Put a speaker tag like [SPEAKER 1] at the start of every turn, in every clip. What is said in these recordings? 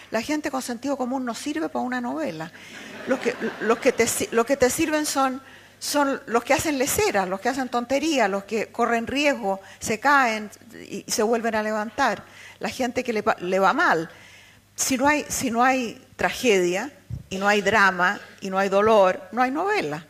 [SPEAKER 1] La gente con sentido común no sirve para una novela. Los que te sirven son los que hacen leceras, los que hacen tonterías, los que corren riesgo, se caen y se vuelven a levantar. La gente que le va mal. Si no hay tragedia, y no hay drama, y no hay dolor, no hay novela.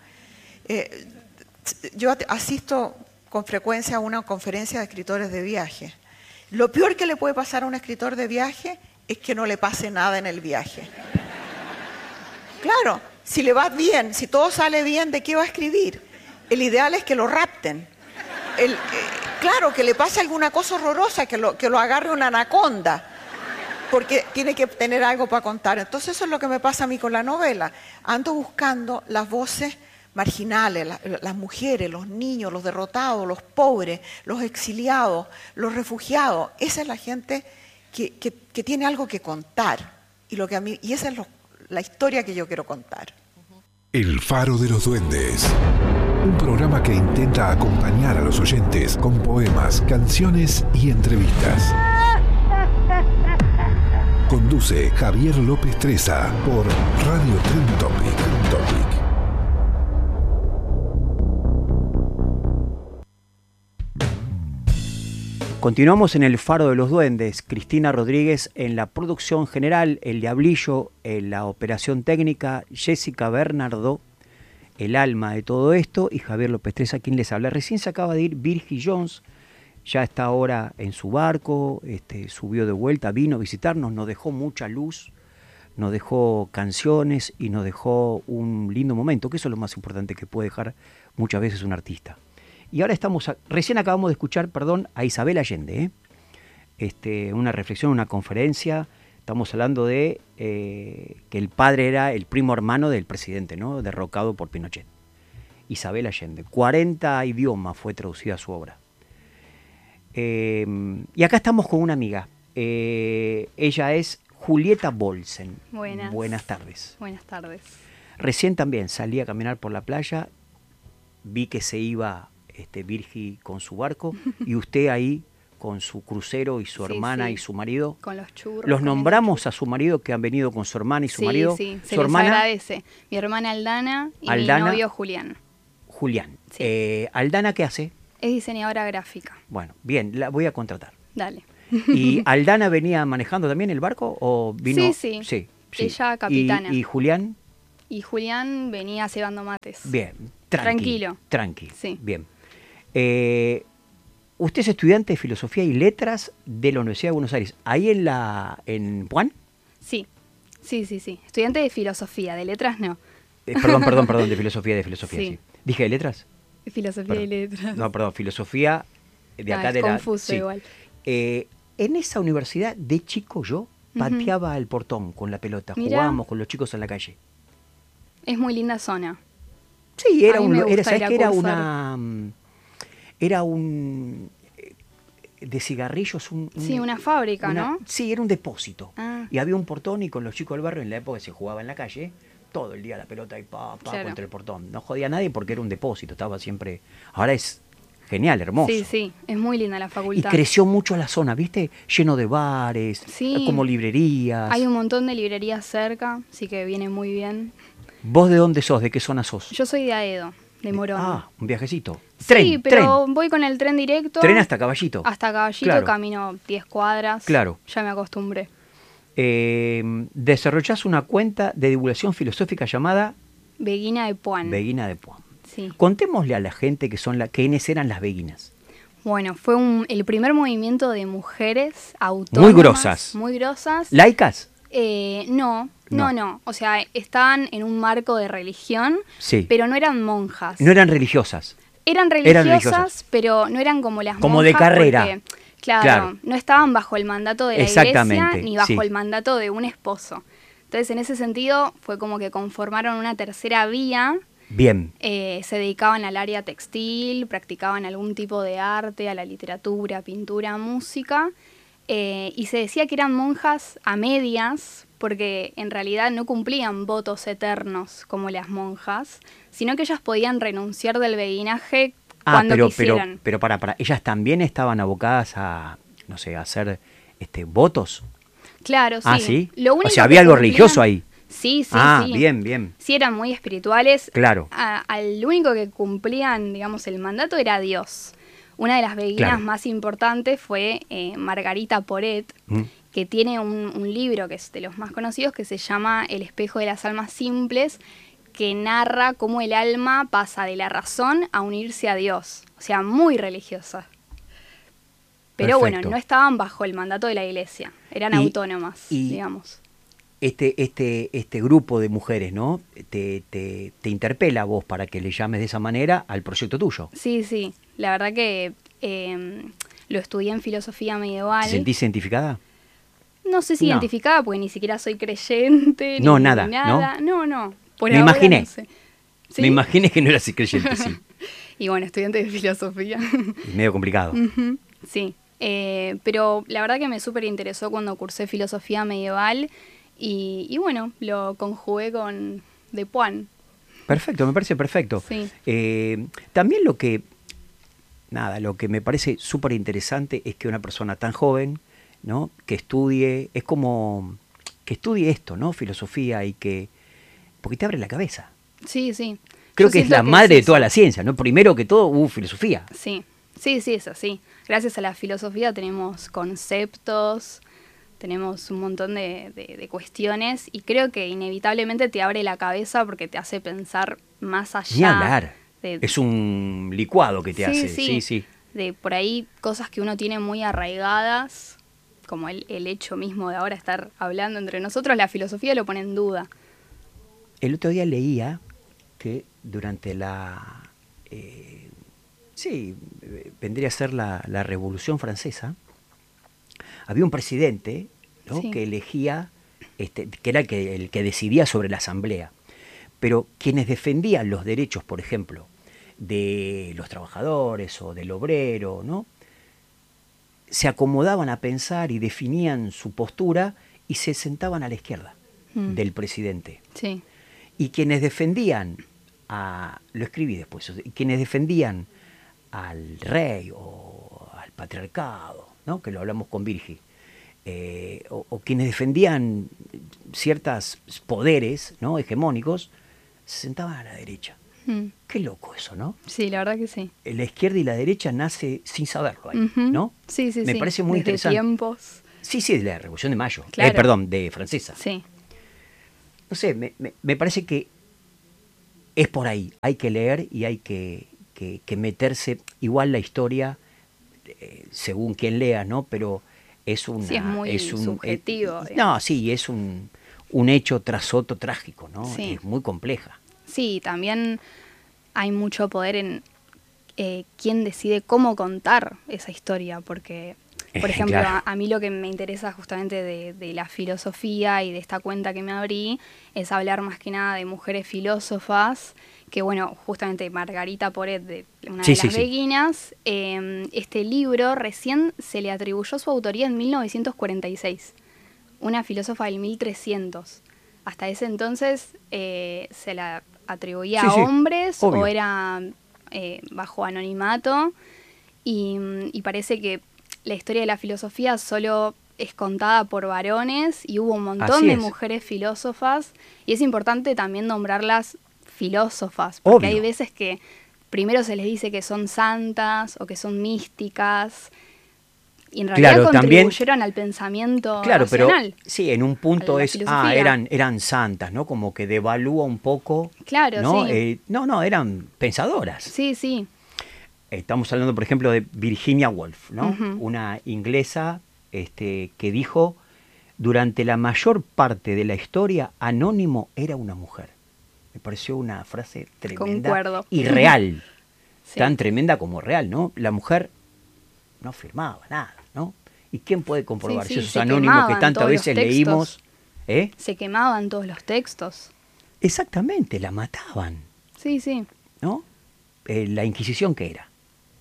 [SPEAKER 1] Yo asisto con frecuencia a una conferencia de escritores de viaje. Lo peor que le puede pasar a un escritor de viaje es que no le pase nada en el viaje. Claro, si le va bien, si todo sale bien, ¿de qué va a escribir? El ideal es que lo rapten. Claro, que le pase alguna cosa horrorosa, que lo agarre una anaconda, porque tiene que tener algo para contar. Entonces eso es lo que me pasa a mí con la novela. Ando buscando las voces marginales, las mujeres, los niños, los derrotados, los pobres, los exiliados, los refugiados. Esa es la gente que tiene algo que contar. Y esa es la historia que yo quiero contar.
[SPEAKER 2] El Faro de los Duendes. Un programa que intenta acompañar a los oyentes con poemas, canciones y entrevistas. Conduce Javier López Treza por Radio Tren Topic.
[SPEAKER 3] Continuamos en el Faro de los Duendes. Cristina Rodríguez en la producción general, el Diablillo en la operación técnica, Jessica Bernardo, el alma de todo esto, y Javier López Treza, quien les habla. Recién se acaba de ir Virgi Jones, ya está ahora en su barco, subió de vuelta, vino a visitarnos, nos dejó mucha luz, nos dejó canciones y nos dejó un lindo momento, que eso es lo más importante que puede dejar muchas veces un artista. Y ahora recién acabamos de escuchar, a Isabel Allende, una reflexión, una conferencia. Estamos hablando de que el padre era el primo hermano del presidente, ¿no? Derrocado por Pinochet. Isabel Allende. 40 idiomas fue traducida su obra. Y acá estamos con una amiga. Ella es Julieta Bolsen. Buenas tardes.
[SPEAKER 4] Buenas tardes.
[SPEAKER 3] Recién también salí a caminar por la playa, vi que se iba Virgi con su barco y usted ahí con su crucero y su hermana y su marido.
[SPEAKER 4] Con los churros.
[SPEAKER 3] Los nombramos a su marido, que han venido con su hermana y su marido.
[SPEAKER 4] Sí,
[SPEAKER 3] su
[SPEAKER 4] les
[SPEAKER 3] hermana,
[SPEAKER 4] agradece. Mi hermana Aldana y mi novio Julián.
[SPEAKER 3] Sí. ¿Aldana qué hace?
[SPEAKER 4] Es diseñadora gráfica.
[SPEAKER 3] Bueno, bien, la voy a contratar.
[SPEAKER 4] Dale.
[SPEAKER 3] ¿Y Aldana venía manejando también el barco o vino?
[SPEAKER 4] Sí. Ella capitana.
[SPEAKER 3] ¿Y Julián?
[SPEAKER 4] Y Julián venía cebando mates.
[SPEAKER 3] Bien,
[SPEAKER 4] tranquilo.
[SPEAKER 3] Sí. Bien. Usted es estudiante de Filosofía y Letras de la Universidad de Buenos Aires. ¿Ahí en Puan?
[SPEAKER 4] Sí. Estudiante de Filosofía, de Letras no.
[SPEAKER 3] Perdón, de Filosofía, sí. ¿Dije de Letras?
[SPEAKER 4] Filosofía y Letras.
[SPEAKER 3] No, perdón, Filosofía de acá de la...
[SPEAKER 4] confuso igual.
[SPEAKER 3] En esa universidad, de chico yo, pateaba el portón con la pelota.
[SPEAKER 4] Mirá.
[SPEAKER 3] Jugábamos con los chicos en la calle.
[SPEAKER 4] Es muy linda zona.
[SPEAKER 3] Sí, era de cigarrillos.
[SPEAKER 4] Una fábrica, ¿no?
[SPEAKER 3] Sí, era un depósito.
[SPEAKER 4] Ah.
[SPEAKER 3] Y había un portón y con los chicos del barrio, en la época que se jugaba en la calle, todo el día la pelota y
[SPEAKER 4] Claro.
[SPEAKER 3] contra el portón. No jodía a nadie porque era un depósito, estaba siempre... Ahora es genial, hermoso.
[SPEAKER 4] Sí, es muy linda la facultad.
[SPEAKER 3] Y creció mucho la zona, ¿viste? Lleno de bares, como librerías.
[SPEAKER 4] Hay un montón de librerías cerca, así que viene muy bien.
[SPEAKER 3] ¿Vos de dónde sos? ¿De qué zona sos?
[SPEAKER 4] Yo soy de Aedo, de Morón.
[SPEAKER 3] Un viajecito.
[SPEAKER 4] Sí, pero voy con el tren directo.
[SPEAKER 3] ¿Tren hasta Caballito?
[SPEAKER 4] Hasta Caballito,
[SPEAKER 3] claro.
[SPEAKER 4] Camino 10 cuadras.
[SPEAKER 3] Claro.
[SPEAKER 4] Ya me acostumbré.
[SPEAKER 3] Desarrollás una cuenta de divulgación filosófica llamada...
[SPEAKER 4] Beguina de Puan.
[SPEAKER 3] Beguina de Puan.
[SPEAKER 4] Sí.
[SPEAKER 3] Contémosle a la gente quiénes eran las beguinas.
[SPEAKER 4] Bueno, fue el primer movimiento de mujeres autónomas. Muy grosas.
[SPEAKER 3] ¿Laicas?
[SPEAKER 4] No. O sea, estaban en un marco de religión, pero no eran monjas.
[SPEAKER 3] No eran religiosas.
[SPEAKER 4] Eran religiosas, pero no eran como las monjas.
[SPEAKER 3] Como de carrera.
[SPEAKER 4] Porque, claro, no estaban bajo el mandato de la iglesia ni bajo el mandato de un esposo. Entonces, en ese sentido, fue como que conformaron una tercera vía.
[SPEAKER 3] Bien.
[SPEAKER 4] Se dedicaban al área textil, practicaban algún tipo de arte, a la literatura, pintura, música. Y se decía que eran monjas a medias, porque en realidad no cumplían votos eternos como las monjas, sino que ellas podían renunciar del beguinaje cuando quisieran.
[SPEAKER 3] Pero para, ellas también estaban abocadas a, no sé, a hacer votos.
[SPEAKER 4] Claro, sí.
[SPEAKER 3] Ah, ¿sí?
[SPEAKER 4] Lo único
[SPEAKER 3] O sea,
[SPEAKER 4] que
[SPEAKER 3] había algo
[SPEAKER 4] cumplían-
[SPEAKER 3] religioso ahí.
[SPEAKER 4] Sí, sí,
[SPEAKER 3] Ah,
[SPEAKER 4] sí.
[SPEAKER 3] bien, bien.
[SPEAKER 4] Sí, eran muy espirituales.
[SPEAKER 3] Claro.
[SPEAKER 4] Al único que cumplían, digamos, el mandato era Dios. Una de las beguinas
[SPEAKER 3] Claro.
[SPEAKER 4] más importantes fue Margarita Poret,
[SPEAKER 3] Mm.
[SPEAKER 4] que tiene un libro que es de los más conocidos que se llama El espejo de las almas simples, que narra cómo el alma pasa de la razón a unirse a Dios. O sea, muy religiosa. Pero
[SPEAKER 3] Perfecto.
[SPEAKER 4] bueno, no estaban bajo el mandato de la iglesia, eran autónomas, digamos.
[SPEAKER 3] Este grupo de mujeres, ¿no? Te interpela a vos para que le llames de esa manera al proyecto tuyo.
[SPEAKER 4] Sí, sí. La verdad que lo estudié en filosofía medieval.
[SPEAKER 3] ¿Te sentís identificada?
[SPEAKER 4] No sé si
[SPEAKER 3] No.
[SPEAKER 4] identificada, porque ni siquiera soy creyente.
[SPEAKER 3] No,
[SPEAKER 4] ni
[SPEAKER 3] nada,
[SPEAKER 4] nada. No. Por
[SPEAKER 3] Me
[SPEAKER 4] ahora
[SPEAKER 3] imaginé.
[SPEAKER 4] no sé. ¿Sí?
[SPEAKER 3] Me imaginé que no eras creyente, sí.
[SPEAKER 4] Y bueno, estudiante de filosofía.
[SPEAKER 3] Es medio complicado.
[SPEAKER 4] Sí. Pero la verdad que me súper interesó cuando cursé filosofía medieval. Y bueno, lo conjugué con De Puan.
[SPEAKER 3] Perfecto, me parece perfecto.
[SPEAKER 4] Sí.
[SPEAKER 3] También lo que me parece súper interesante es que una persona tan joven, ¿no? Que estudie, es como que estudie esto, ¿no? Filosofía porque te abre la cabeza.
[SPEAKER 4] Sí, sí.
[SPEAKER 3] Creo
[SPEAKER 4] Yo
[SPEAKER 3] que es
[SPEAKER 4] siento
[SPEAKER 3] la madre de
[SPEAKER 4] eso.
[SPEAKER 3] toda la ciencia, ¿no? Primero que todo, filosofía.
[SPEAKER 4] Sí, es así. Gracias a la filosofía tenemos conceptos, tenemos un montón de cuestiones y creo que inevitablemente te abre la cabeza porque te hace pensar más allá.
[SPEAKER 3] Ni hablar.
[SPEAKER 4] de-
[SPEAKER 3] Es un licuado que te
[SPEAKER 4] Sí,
[SPEAKER 3] hace.
[SPEAKER 4] sí.
[SPEAKER 3] Sí.
[SPEAKER 4] de por ahí cosas que uno tiene muy arraigadas, como el hecho mismo de ahora estar hablando entre nosotros, la filosofía lo pone en duda.
[SPEAKER 3] El otro día leía que durante vendría a ser la Revolución Francesa, había un presidente, ¿no?
[SPEAKER 4] Sí.
[SPEAKER 3] Que elegía, que era el que decidía sobre la asamblea. Pero quienes defendían los derechos, por ejemplo, de los trabajadores o del obrero, ¿no? Se acomodaban a pensar y definían su postura y se sentaban a la izquierda del presidente.
[SPEAKER 4] Sí,
[SPEAKER 3] Y quienes defendían lo escribí después, quienes defendían al rey o al patriarcado, ¿no? Que lo hablamos con Virgi, o quienes defendían ciertos poderes, ¿no? Hegemónicos, se sentaban a la derecha. Qué loco eso, ¿no?
[SPEAKER 4] sí, la verdad que sí.
[SPEAKER 3] La izquierda y la derecha nace sin saberlo ahí,
[SPEAKER 4] Ujú.
[SPEAKER 3] ¿no?
[SPEAKER 4] Sí,
[SPEAKER 3] Me parece muy
[SPEAKER 4] Desde
[SPEAKER 3] interesante.
[SPEAKER 4] tiempos.
[SPEAKER 3] Sí, de la Revolución de Mayo.
[SPEAKER 4] Claro.
[SPEAKER 3] Perdón, de francesa.
[SPEAKER 4] Sí.
[SPEAKER 3] No sé, me parece que es por ahí. Hay que leer y hay que meterse. Igual la historia, según quien lea, ¿no? Pero es un...
[SPEAKER 4] Sí, es muy subjetivo,
[SPEAKER 3] no, sí, es un hecho tras otro trágico, ¿no?
[SPEAKER 4] Sí.
[SPEAKER 3] Es muy compleja.
[SPEAKER 4] Sí, también hay mucho poder en quién decide cómo contar esa historia, porque, por ejemplo,
[SPEAKER 3] Claro.
[SPEAKER 4] a mí lo que me interesa justamente de la filosofía y de esta cuenta que me abrí es hablar más que nada de mujeres filósofas, que bueno, justamente Margarita Poret, una
[SPEAKER 3] Sí,
[SPEAKER 4] de las
[SPEAKER 3] sí, sí.
[SPEAKER 4] beguinas, este libro recién se le atribuyó su autoría en 1946, una filósofa del 1300. Hasta ese entonces se la atribuía
[SPEAKER 3] Sí,
[SPEAKER 4] a
[SPEAKER 3] sí,
[SPEAKER 4] hombres
[SPEAKER 3] obvio.
[SPEAKER 4] o era bajo anonimato y parece que la historia de la filosofía solo es contada por varones y hubo un montón
[SPEAKER 3] Así
[SPEAKER 4] de
[SPEAKER 3] es.
[SPEAKER 4] mujeres filósofas y es importante también nombrarlas filósofas porque
[SPEAKER 3] Obvio.
[SPEAKER 4] hay veces que primero se les dice que son santas o que son místicas y en realidad
[SPEAKER 3] Claro, también-
[SPEAKER 4] contribuyeron al pensamiento
[SPEAKER 3] Claro,
[SPEAKER 4] racional.
[SPEAKER 3] pero sí, en un punto
[SPEAKER 4] a la
[SPEAKER 3] es,
[SPEAKER 4] filosofía.
[SPEAKER 3] eran santas, ¿no? Como que devalúa un poco.
[SPEAKER 4] Claro,
[SPEAKER 3] ¿no?
[SPEAKER 4] sí.
[SPEAKER 3] No, eran pensadoras.
[SPEAKER 4] Sí, sí.
[SPEAKER 3] Estamos hablando, por ejemplo, de Virginia Woolf, ¿no?
[SPEAKER 4] Ujú.
[SPEAKER 3] Una inglesa que dijo, durante la mayor parte de la historia, Anónimo era una mujer. Me pareció una frase tremenda
[SPEAKER 4] Concuerdo.
[SPEAKER 3] y real.
[SPEAKER 4] Sí.
[SPEAKER 3] Tan tremenda como real, ¿no? La mujer no firmaba nada, ¿no? ¿Y quién puede comprobar
[SPEAKER 4] Sí,
[SPEAKER 3] si
[SPEAKER 4] sí,
[SPEAKER 3] esos
[SPEAKER 4] se
[SPEAKER 3] anónimos que
[SPEAKER 4] quemaban
[SPEAKER 3] tantas
[SPEAKER 4] todos los
[SPEAKER 3] veces
[SPEAKER 4] textos.
[SPEAKER 3] leímos?
[SPEAKER 4] Se quemaban todos los textos.
[SPEAKER 3] Exactamente, la mataban,
[SPEAKER 4] Sí, sí.
[SPEAKER 3] ¿no? La Inquisición, ¿qué era?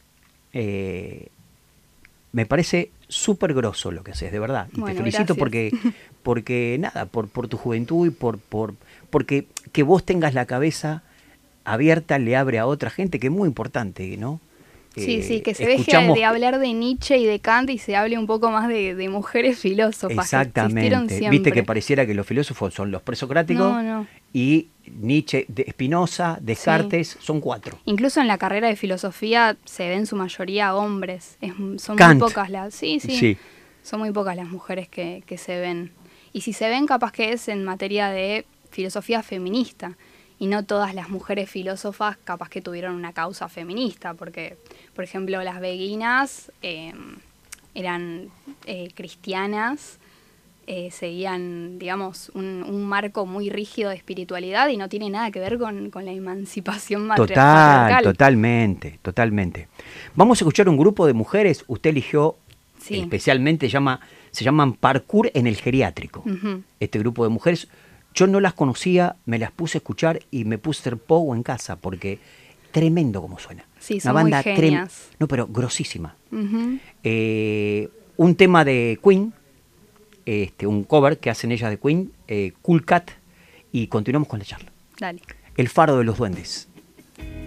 [SPEAKER 3] Me parece súper grosso lo que haces, de verdad. Y
[SPEAKER 4] Bueno,
[SPEAKER 3] te felicito
[SPEAKER 4] gracias.
[SPEAKER 3] porque nada, por tu juventud y porque que vos tengas la cabeza abierta le abre a otra gente, que es muy importante, ¿no?
[SPEAKER 4] Sí, que se deje de hablar de Nietzsche y de Kant y se hable un poco más de mujeres filósofas.
[SPEAKER 3] Exactamente. Viste que pareciera que los filósofos son los presocráticos y Nietzsche, Spinoza, Descartes, son 4.
[SPEAKER 4] Incluso en la carrera de filosofía se ven en su mayoría hombres. Son
[SPEAKER 3] Kant.
[SPEAKER 4] muy pocas las... Sí. Son muy pocas las mujeres que se ven. Y si se ven, capaz que es en materia de filosofía feminista. Y no todas las mujeres filósofas capaz que tuvieron una causa feminista, porque, por ejemplo, las beguinas eran cristianas, seguían, digamos, un marco muy rígido de espiritualidad y no tiene nada que ver con la emancipación matriarcal.
[SPEAKER 3] Totalmente. Vamos a escuchar un grupo de mujeres, usted eligió especialmente, se llaman Parkour en el Geriátrico. Este grupo de mujeres... Yo no las conocía, me las puse a escuchar y me puse a hacer pogo en casa porque tremendo como suena.
[SPEAKER 4] Sí, son una banda muy genias.
[SPEAKER 3] No, pero grosísima. Un tema de Queen, un cover que hacen ellas de Queen, Cool Cat, y continuamos con la charla.
[SPEAKER 4] Dale.
[SPEAKER 3] El faro de los duendes.